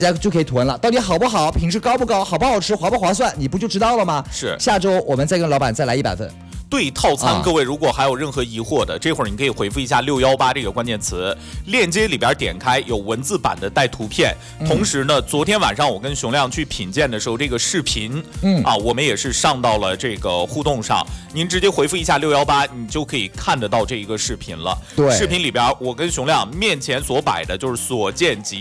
大家就可以囤了。到底好不好，品质高不高，好不好吃，划不划算，你不就知道了吗？ 是。 下周我们再跟老板再来100份。 对套餐，各位如果还有任何疑惑的，这会儿你可以回复一下618这个关键词，链接里边点开有文字版的带图片。同时呢，昨天晚上我跟熊亮去品鉴的时候，这个视频，我们也是上到了这个互动上，您直接回复一下618，你就可以看得到这一个视频了。 对， 视频里边我跟熊亮面前所摆的就是所见即